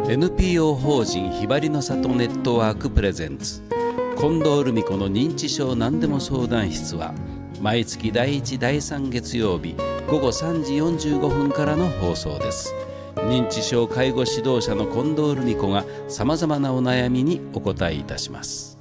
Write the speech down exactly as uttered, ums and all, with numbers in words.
エヌピーオー 法人ひばりの里ネットワークプレゼンツ近藤留美子の認知症何でも相談室は毎月だいいちだいさん月曜日ごごさんじよんじゅうごふんからの放送です。認知症介護指導者の近藤留美子がさまざまなお悩みにお答えいたします。